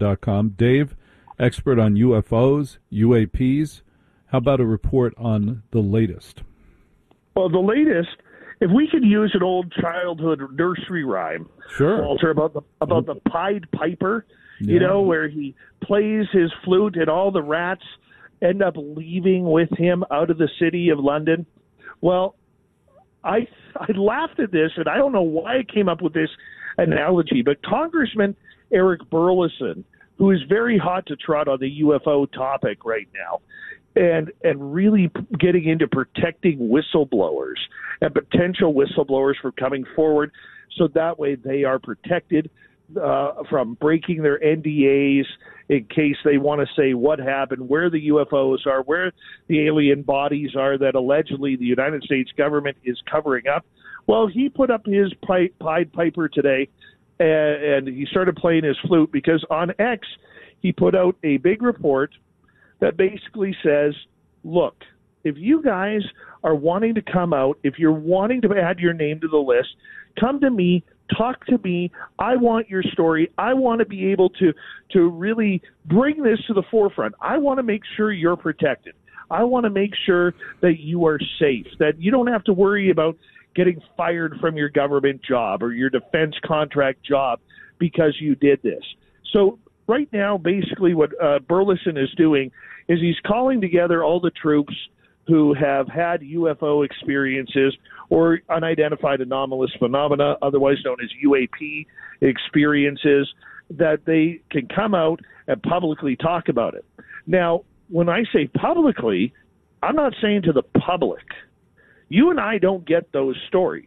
com. Dave, expert on UFOs, UAPs. How about a report on the latest? Well, the latest, if we could use an old childhood nursery rhyme, sure, Walter, about the Pied Piper, yeah. Where he plays his flute and all the rats end up leaving with him out of the city of London. Well, I laughed at this, and I don't know why I came up with this analogy, but Congressman Eric Burlison, who is very hot to trot on the UFO topic right now, and really getting into protecting whistleblowers and potential whistleblowers from coming forward, so that way they are protected from breaking their NDAs in case they want to say what happened, where the UFOs are, where the alien bodies are that allegedly the United States government is covering up. Well, he put up his Pied Piper today, and he started playing his flute because on X he put out a big report that basically says, look, if you guys are wanting to come out, if you're wanting to add your name to the list, come to me, talk to me. I want your story. I want to be able to really bring this to the forefront. I want to make sure you're protected. I want to make sure that you are safe, that you don't have to worry about getting fired from your government job or your defense contract job because you did this. So right now, basically what Burleson is doing is he's calling together all the troops who have had UFO experiences or unidentified anomalous phenomena, otherwise known as UAP experiences, that they can come out and publicly talk about it. Now, when I say publicly, I'm not saying to the public. You and I don't get those stories.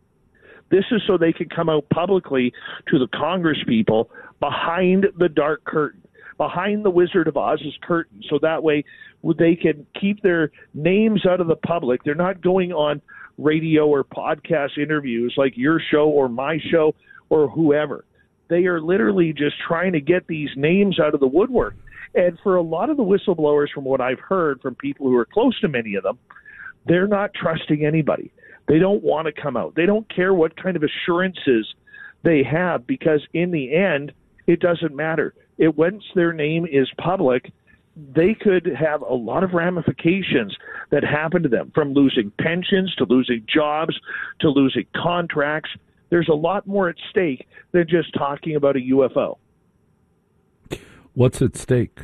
This is so they can come out publicly to the Congress people behind the dark curtain, behind the Wizard of Oz's curtain, so that way they can keep their names out of the public. They're not going on radio or podcast interviews like your show or my show or whoever. They are literally just trying to get these names out of the woodwork. And for a lot of the whistleblowers, from what I've heard from people who are close to many of them, they're not trusting anybody. They don't want to come out. They don't care what kind of assurances they have, because in the end, it doesn't matter. Once their name is public, they could have a lot of ramifications that happen to them, from losing pensions to losing jobs to losing contracts. There's a lot more at stake than just talking about a UFO. What's at stake?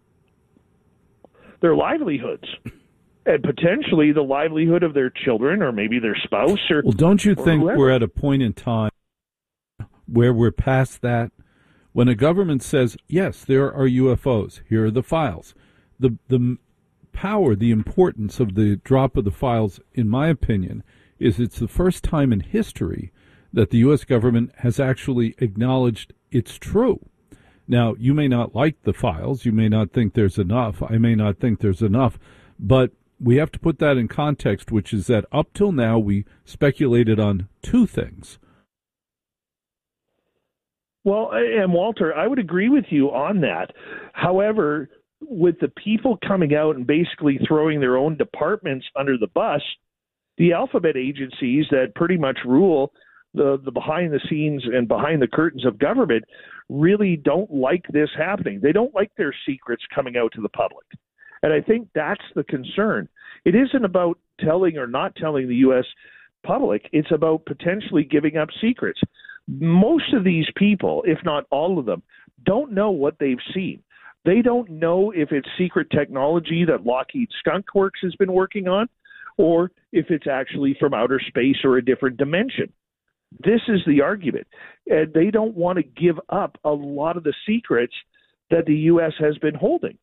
Their livelihoods, and potentially the livelihood of their children or maybe their spouse. Well, don't you think whoever. We're at a point in time where we're past that? When a government says, yes, there are UFOs, here are the files. The power, the importance of the drop of the files, in my opinion, is it's the first time in history that the U.S. government has actually acknowledged it's true. Now, you may not like the files. You may not think there's enough. I may not think there's enough. But we have to put that in context, which is that up till now we speculated on two things. Well, and Walter, I would agree with you on that. However, with the people coming out and basically throwing their own departments under the bus, the alphabet agencies that pretty much rule the behind the scenes and behind the curtains of government really don't like this happening. They don't like their secrets coming out to the public. And I think that's the concern. It isn't about telling or not telling the U.S. public. It's about potentially giving up secrets. Most of these people, if not all of them, don't know what they've seen. They don't know if it's secret technology that Lockheed Skunk Works has been working on, or if it's actually from outer space or a different dimension. This is the argument. And they don't want to give up a lot of the secrets that the U.S. has been holding.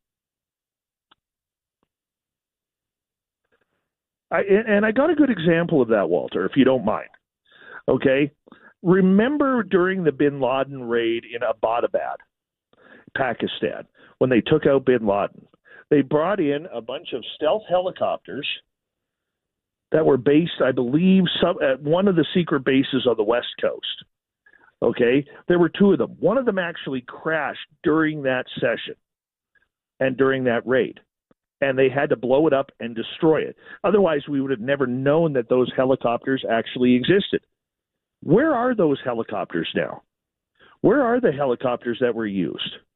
I got a good example of that, Walter, if you don't mind. Okay? Remember during the bin Laden raid in Abbottabad, Pakistan, when they took out bin Laden, they brought in a bunch of stealth helicopters that were based, I believe, at one of the secret bases on the West Coast. Okay? There were two of them. One of them actually crashed during that session and during that raid, and they had to blow it up and destroy it. Otherwise, we would have never known that those helicopters actually existed. Where are those helicopters now? Where are the helicopters that were used?